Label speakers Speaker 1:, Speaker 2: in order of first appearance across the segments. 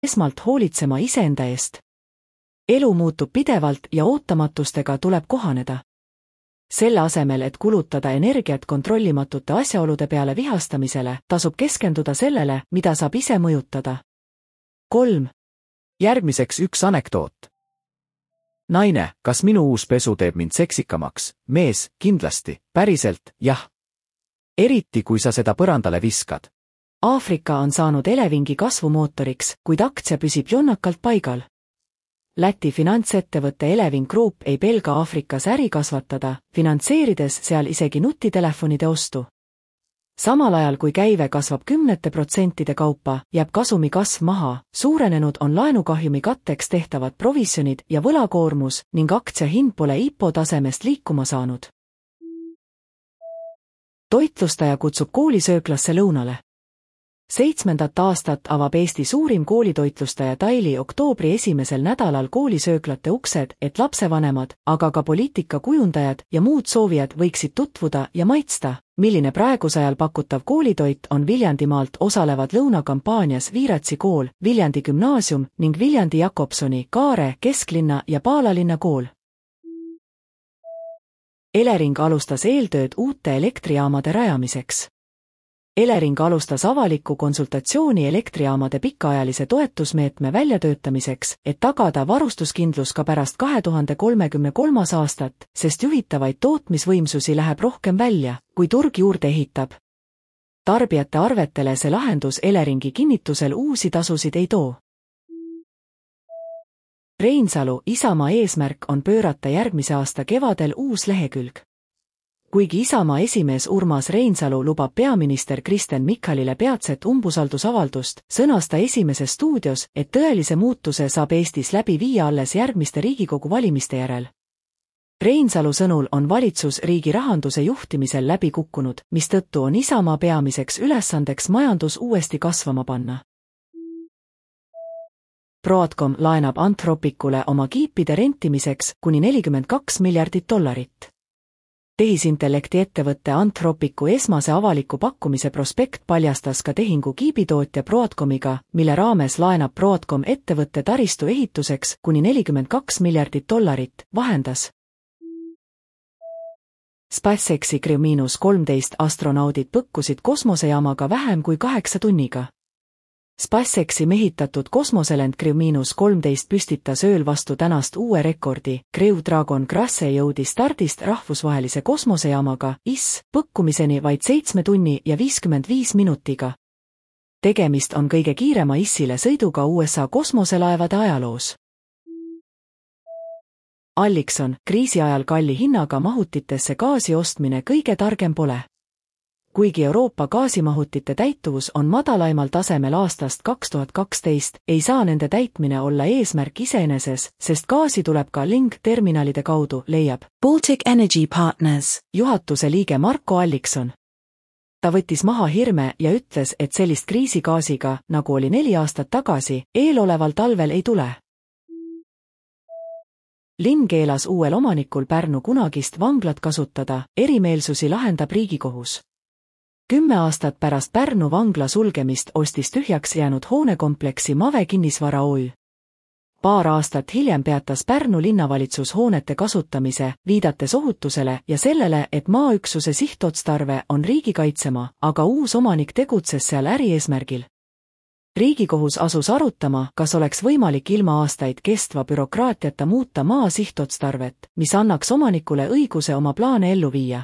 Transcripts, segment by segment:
Speaker 1: esmalt hoolitsema iseenda eest. Elu muutub pidevalt ja ootamatustega tuleb kohaneda. Selle asemel, et kulutada energiat kontrollimatute asjaolude peale vihastamisele, tasub keskenduda sellele, mida saab ise mõjutada. 3.
Speaker 2: Järgmiseks üks anekdoot. Naine, kas minu uus pesu teeb mind seksikamaks? Mees, kindlasti, päriselt, jah. Eriti, kui sa seda põrandale viskad.
Speaker 1: Aafrika on saanud elevingi kasvumootoriks, kuid aktsia püsib jonnakalt paigal. Läti finantsettevõtte Eleving Group ei pelga Aafrikas äri kasvatada, finantseerides seal isegi nutitelefonide ostu. Samal ajal kui käive kasvab 10% kaupa, jääb kasumi kasv maha, suurenenud on laenukahjumi katteks tehtavad provisjonid ja võlakoormus ning aktsia hind pole IPO tasemest liikuma saanud. Toitlustaja kutsub koolisööklasse lõunale. 7. aastat avab Eesti suurim koolitoitlustaja Daily oktoobri esimesel nädalal koolisööklate uksed, et lapsevanemad, aga ka poliitikakujundajad ja muud soovijad võiksid tutvuda ja maitsta, milline praegusajal pakutav koolitoit on Viljandimaalt osalevad lõunakampaanias Viiratsi kool, Viljandi gümnaasium ning Viljandi Jakobsoni, Kaare, Kesklinna ja Paalalinna kool. Elering alustas eeltööd uute elektrijaamade rajamiseks. Elering alustas avalikku konsultatsiooni elektrijaamade pikaajalise toetusmeetme väljatöötamiseks, et tagada varustuskindlus ka pärast 2033. aastat, sest juhitavaid tootmisvõimsusi läheb rohkem välja, kui turg juurde ehitab. Tarbijate arvetele see lahendus Eleringi kinnitusel uusi tasusid ei too. Reinsalu, Isamaa eesmärk on pöörata järgmise aasta kevadel uus lehekülg. Kuigi Isamaa esimees Urmas Reinsalu lubab peaminister Kristen Michalile peatset umbusaldusavaldust, sõnas ta Esimeses stuudios, et tõelise muutuse saab Eestis läbi viia alles järgmiste Riigikogu valimiste järel. Reinsalu sõnul on valitsus riigi rahanduse juhtimisel läbi kukkunud, mistõttu on Isamaa peamiseks ülesandeks majandus uuesti kasvama panna. Broadcom laenab Anthropicule oma kiipide rentimiseks kuni $42 miljardit. Tehisintellekti ettevõtte Anthropicu esmase avaliku pakkumise prospekt paljastas ka tehingu kiibitootja Broadcomiga, mille raames laenab Broadcom ettevõtte taristu ehituseks kuni $42 miljardit, vahendas. SpaceXi Crew-13 astronaudid põkkusid kosmosejaamaga vähem kui 8 tunniga. SpaceXi mehitatud kosmoselend Crew-13 püstitas ööl vastu tänast uue rekordi. Crew Dragon Grasse jõudis stardist rahvusvahelise kosmosejaamaga IS põkkumiseni vaid 7 tunni ja 55 minutiga. Tegemist on kõige kiirema IS-ile sõiduga USA kosmoselaevade ajaloos. Allikson, kriisi ajal kalli hinnaga mahutitesse gaasi ostmine kõige targem pole. Kuigi Euroopa gaasimahutite täituvus on madalaimal tasemel aastast 2012, ei saa nende täitmine olla eesmärk iseeneses, sest gaasi tuleb ka link-terminalide kaudu, leiab Baltic Energy Partners juhatuse liige Marko Allikson. Ta võttis maha hirme ja ütles, et sellist kriisigaasiga, nagu oli 4 aastat tagasi, eeloleval talvel ei tule. Linn keelas uuel omanikul Pärnu kunagist vanglat kasutada, erimeelsusi lahendab Riigikohus. 10 aastat pärast Pärnu vangla sulgemist ostis tühjaks jäänud hoonekompleksi Mave kinnisvara OÜ. Paar aastat hiljem peatas Pärnu linnavalitsus hoonete kasutamise, viidates ohutusele ja sellele, et maaüksuse sihtotstarve on riigikaitsema, aga uus omanik tegutses seal ärieesmärgil. Riigikohus asus arutama, kas oleks võimalik ilma aastaid kestva bürokraatiata muuta maa sihtotstarvet, mis annaks omanikule õiguse oma plaane ellu viia.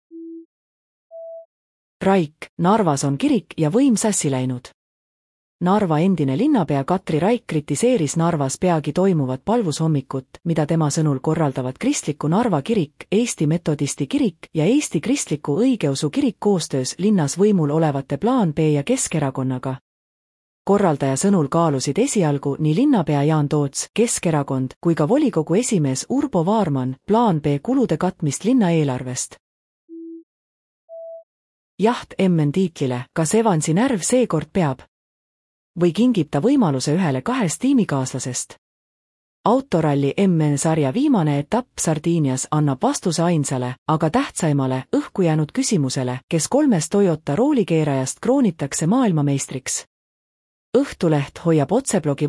Speaker 1: Raik, Narvas on kirik ja võim sassi läinud. Narva endine linnapea Katri Raik kritiseeris Narvas peagi toimuvat palvushommikut, mida tema sõnul korraldavad Kristliku Narva kirik, Eesti Metodisti kirik ja Eesti Kristliku Õigeusu kirik koostöös linnas võimul olevate Plaan B ja Keskerakonnaga. Korraldaja sõnul kaalusid esialgu nii linnapea Jaan Toots, Keskerakond, kui ka volikogu esimees Urbo Vaarman Plaan B kulude katmist linna eelarvest. Jaht MM-tiitlile, kas Evansi närv seekord peab? Või kingib ta võimaluse ühele 2 tiimikaaslasest? Autoralli MM-sarja viimane etapp Sardiinias annab vastuse ainsale, aga tähtsaimale, õhku jäänud küsimusele, kes 3 Toyota roolikeerajast kroonitakse maailmameistriks. Õhtuleht hoiab otseblogi